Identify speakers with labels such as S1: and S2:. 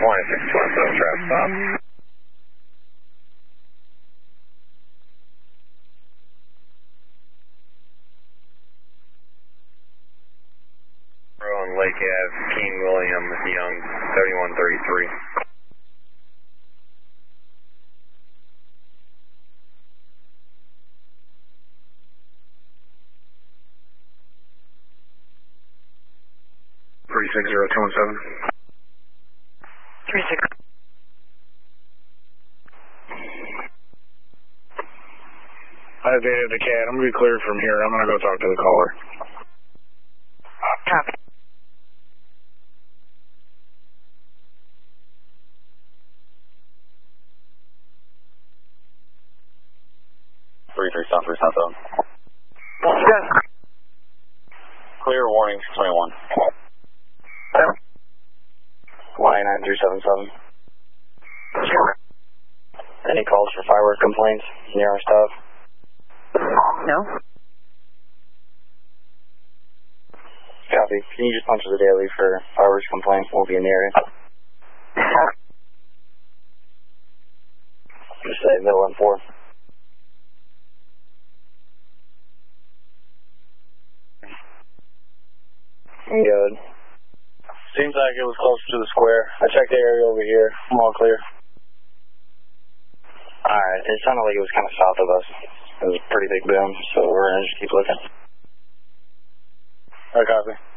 S1: 2627 trap stop. On Lake Ave, King William Young, 3133.
S2: Three 60217.
S3: 36.
S2: I have data at the CAD. I'm going to be cleared from here. I'm going to go talk to the caller.
S3: Copy. Yes.
S1: Clear warning 21. Y9377. Any calls for firework complaints near our stop?
S3: No.
S1: Copy. Can you just punch the daily for fireworks complaints? We'll be in the area. Just say middle M4. Good. Seems like it was closer to the square. I checked the area over here. I'm all clear. Alright, it sounded like it was kind of south of us. It was a pretty big boom, so we're going to just keep looking. Alright, copy.